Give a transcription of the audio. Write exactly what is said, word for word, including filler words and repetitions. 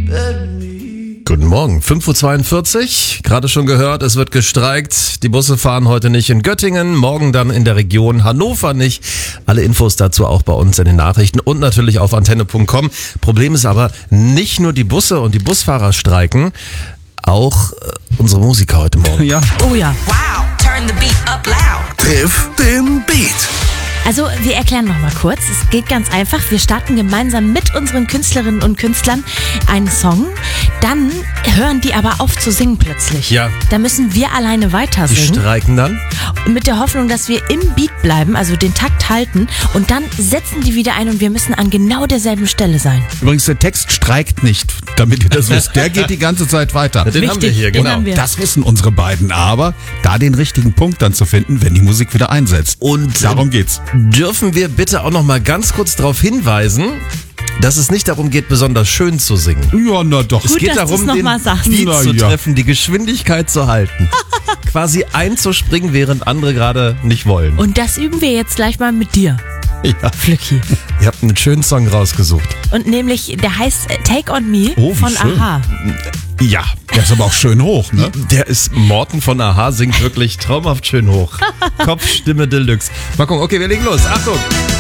Guten Morgen, fünf Uhr zweiundvierzig, gerade schon gehört, es wird gestreikt. Die Busse fahren heute nicht in Göttingen, morgen dann in der Region Hannover nicht. Alle Infos dazu auch bei uns in den Nachrichten und natürlich auf antenne punkt com. Problem ist aber, nicht nur die Busse und die Busfahrer streiken, auch äh, unsere Musiker heute Morgen. Ja. Oh ja. Wow, turn the beat up loud. Triff den Beat. Also wir erklären noch mal kurz. Es geht ganz einfach. Wir starten gemeinsam mit unseren Künstlerinnen und Künstlern einen Song. Dann hören die aber auf zu singen plötzlich. Ja. Da müssen wir alleine weiter Die singen. streiken dann? Mit der Hoffnung, dass wir im Beat bleiben, also den Takt halten. Und dann setzen die wieder ein und wir müssen an genau derselben Stelle sein. Übrigens, der Text streikt nicht, damit ihr das wisst. Der geht die ganze Zeit weiter. Den Richtig, haben wir hier, den genau. haben wir. Das wissen unsere beiden, aber da den richtigen Punkt dann zu finden, wenn die Musik wieder einsetzt. Und Darum geht's. dürfen wir bitte auch noch mal ganz kurz darauf hinweisen, dass es nicht darum geht, besonders schön zu singen. Ja, na doch. Es Gut, geht dass darum, du's noch den mal sagst. Beat Na zu ja. treffen, die Geschwindigkeit zu halten. Quasi einzuspringen, während andere gerade nicht wollen. Und das üben wir jetzt gleich mal mit dir, Ja. Flücki. Ihr habt einen schönen Song rausgesucht. Und nämlich, der heißt äh, Take On Me Oh, wie von schön. Aha. Ja. Der ist aber auch schön hoch, ne? Der ist, Morten von Aha singt wirklich traumhaft schön hoch. Kopf, Stimme Deluxe. Mal gucken, okay, wir legen los. Achtung.